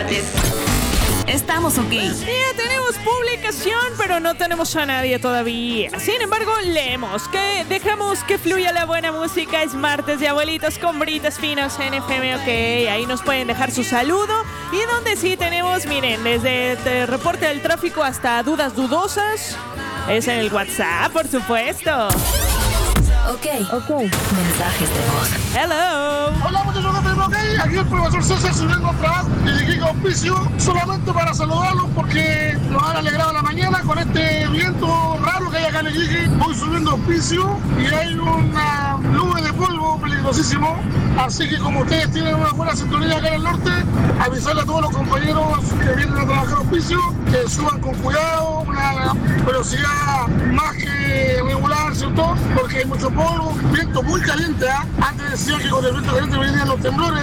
martes. Estamos ok. Ya tenemos publicación, pero no tenemos a nadie todavía. Sin embargo, leemos que dejamos que fluya la buena música. Es martes de abuelitos con britas finos en FM OK. Ahí nos pueden dejar su saludo. Y donde sí tenemos, miren, desde el reporte del tráfico hasta dudas dudosas, es en el WhatsApp, por supuesto. Ok. Mensajes de voz. Hello. Hola muchachos de FM OK, aquí el profesor César subiendo atrás de Kiko Auspicio, solamente para saludarlos porque nos han alegrado la mañana con este viento raro que hay acá en Iquique. Voy subiendo Auspicio y hay una nube de polvo peligrosísimo, así que como ustedes tienen una buena sintonía acá en el norte, avisarle a todos los compañeros que vienen a trabajar Auspicio que suban con cuidado, una velocidad más que regular, ¿cierto? Porque hay mucho polvo, viento muy caliente, ¿eh? Antes decía que con el viento caliente venían los temblores,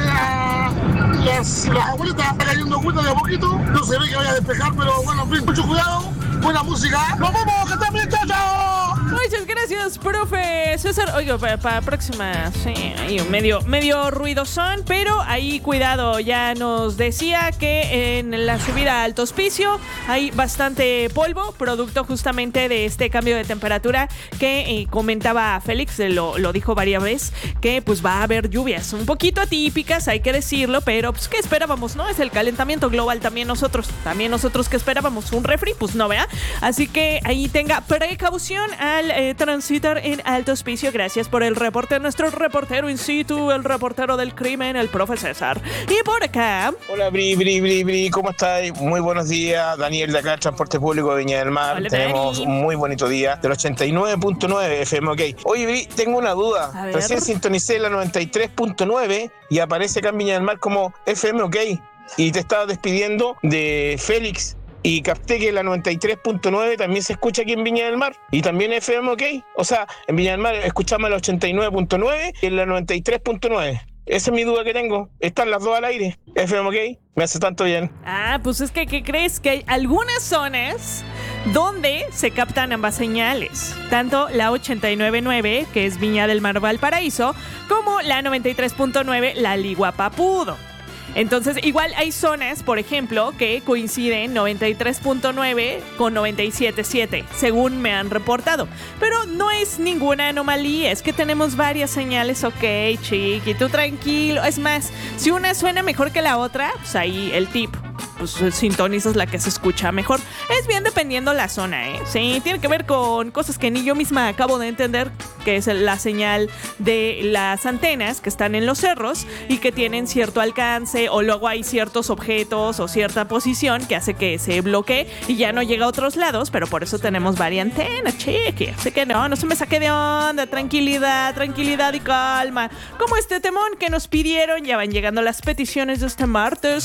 las abuelitas están cayendo agüita de a poquito, no se ve que vaya a despejar, pero bueno, en fin, mucho cuidado, buena música, ¡nos vemos, que estén bien, chao, chao! Muchas gracias, profe César. Oiga, para próxima, sí, ahí medio ruidosón, pero ahí cuidado, ya nos decía que en la subida a Alto Hospicio hay bastante polvo, producto justamente de este cambio de temperatura que comentaba Félix, lo dijo varias veces, que pues va a haber lluvias un poquito atípicas, hay que decirlo, pero pues ¿qué esperábamos, no? Es el calentamiento global, también nosotros que esperábamos, un refri, pues no, vea. Así que ahí tenga precaución al transitar en Alto Hospicio. Gracias por el reporte, nuestro reportero in situ, el reportero del crimen, el profe César. Y por acá... Hola, Bri, ¿cómo estáis? Muy buenos días, Daniel de acá, Transporte Público de Viña del Mar. Hola, tenemos Dani. un muy bonito día, del 89.9 FM OK. Oye, Bri, tengo una duda. A ver. Recién sintonicé la 93.9 y aparece acá en Viña del Mar como FM OK. Y te estaba despidiendo de Félix. Y capté que la 93.9 también se escucha aquí en Viña del Mar. Y también FM OK. O sea, en Viña del Mar escuchamos la 89.9 y en la 93.9. Esa es mi duda que tengo. Están las dos al aire. FM OK me hace tanto bien. Ah, pues es que, ¿qué crees? Que hay algunas zonas donde se captan ambas señales. Tanto la 89.9, que es Viña del Mar Valparaíso, como la 93.9, La Ligua Papudo. Entonces, igual hay zonas, por ejemplo, que coinciden 93.9 con 97.7, según me han reportado. Pero no es ninguna anomalía, es que tenemos varias señales, ok, chiqui, tú tranquilo. Es más, si una suena mejor que la otra, pues ahí el tip. Pues sintonizas la que se escucha mejor. Es bien dependiendo la zona, ¿eh? Sí, tiene que ver con cosas que ni yo misma acabo de entender, que es la señal de las antenas que están en los cerros y que tienen cierto alcance, o luego hay ciertos objetos o cierta posición que hace que se bloquee y ya no llega a otros lados, pero por eso tenemos varias antenas, cheque. Así que no se me saque de onda, tranquilidad y calma. Como este temón que nos pidieron, ya van llegando las peticiones de este martes.